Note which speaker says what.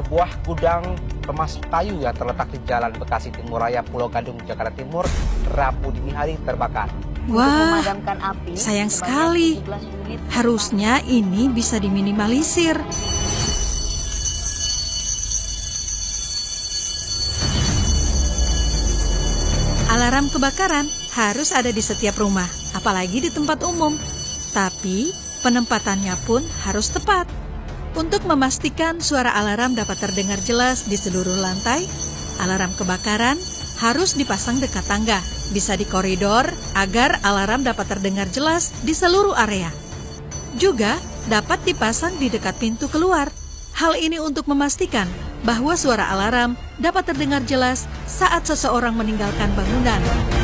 Speaker 1: sebuah gudang pemasok kayu yang terletak di Jalan Bekasi Timur Raya, Pulau Gadung, Jakarta Timur, Rabu dini hari terbakar.
Speaker 2: Wah, sayang sekali. Harusnya ini bisa diminimalisir. Alarm kebakaran harus ada di setiap rumah, apalagi di tempat umum. Tapi penempatannya pun harus tepat. Untuk memastikan suara alarm dapat terdengar jelas di seluruh lantai, alarm kebakaran harus dipasang dekat tangga, bisa di koridor agar alarm dapat terdengar jelas di seluruh area. Juga dapat dipasang di dekat pintu keluar. Hal ini untuk memastikan bahwa suara alarm dapat terdengar jelas saat seseorang meninggalkan bangunan.